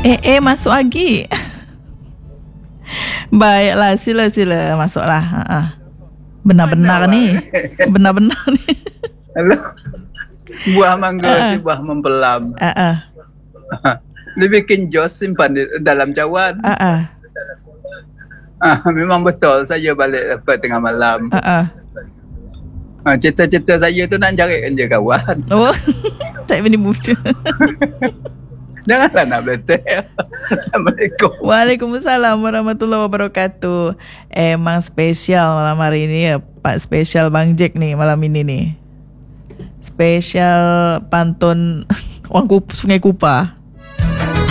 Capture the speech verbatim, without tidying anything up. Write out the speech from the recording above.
Eh, eh, masuk lagi. Baiklah, sila sila masuklah. Ha ah. Benar-benar Mana, ni. Benar-benar ni. Halo. Buah mangga Ah, ah. si buah membelam. Ah ah. Dia bikin jos simpan di dalam cawan. Ah ah. Ah, memang betul saya balik lepas tengah malam. Ah ah. Ah, cita-cita saya tu nak carikan je kawan. Oh. Tak boleh buka. Janganlah nak betul. Assalamualaikum. Waalaikumsalam warahmatullahi wabarakatuh. Emang spesial malam hari ini ya, Pak spesial Bang Jack ni malam ini ni. Spesial pantun Orang Kup- Sungai Kupar.